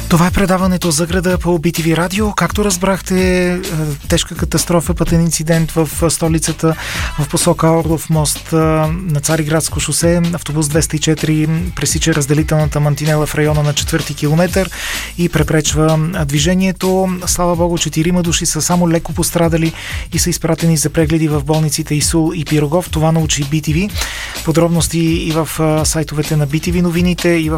Това е предаването за града по BTV Радио. Както разбрахте, тежка катастрофа, пътен инцидент в столицата в посока Орлов мост на Цариградско шосе. Автобус 204 пресича разделителната мантинела в района на 4-ти километър и препречва движението. Слава Богу, 4 души са само леко пострадали и са изпратени за прегледи в болниците Исул и Пирогов. Това научи BTV. Подробности и в сайтовете на BTV новините, и в